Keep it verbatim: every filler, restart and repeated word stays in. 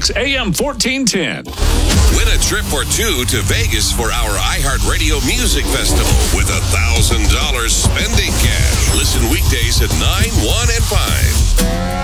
X A M fourteen ten. Win a trip or two to Vegas for our iHeartRadio Music Festival with one thousand dollars spending cash. Listen weekdays at nine, one, and five.